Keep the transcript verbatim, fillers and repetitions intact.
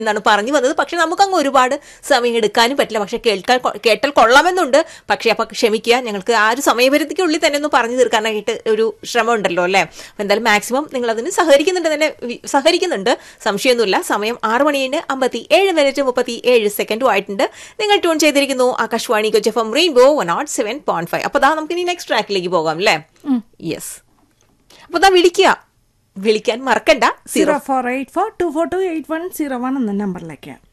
എന്നാണ് പറഞ്ഞു വന്നത്. പക്ഷെ നമുക്കങ്ങ് ഒരുപാട് സമയം എടുക്കാനും പറ്റില്ല. പക്ഷെ കേൾക്കാൻ കേട്ടാൽ കൊള്ളാമെന്നുണ്ട്. പക്ഷെ അപ്പൊ ക്ഷമിക്കുക, ഞങ്ങൾക്ക് ആ ഒരു സമയപരിധിക്കുള്ളിൽ തന്നെ ഒന്ന് പറഞ്ഞു തീർക്കാനായിട്ട് ഒരു ശ്രമം ഉണ്ടല്ലോ അല്ലേ. അപ്പൊ എന്തായാലും മാക്സിമം നിങ്ങൾ അതിന് സഹകരിക്കുന്നുണ്ട് തന്നെ സഹകരിക്കുന്നുണ്ട് സംശയമൊന്നുമില്ല. സമയം ആറ് മണിയുടെ അമ്പത്തി ഏഴ് മിനിറ്റ് മുപ്പത്തി ഏഴ് സെക്കൻഡും ആയിട്ടുണ്ട്. നിങ്ങൾ ട്യൂൺ ചെയ്തിരിക്കുന്നു Akashvani Kochi F M rainbow one not seven point five. അപ്പൊ ദാ നമുക്ക് ഇനി നെക്സ്റ്റ് ട്രാക്കിലേക്ക് പോകാം അല്ലേ. യെസ്, അപ്പൊ ദാ വിളിക്കുക, വിളിക്കാൻ മറക്കണ്ട. Zero four eight four to four to eight one zero one എന്ന നമ്പറിലേക്ക്.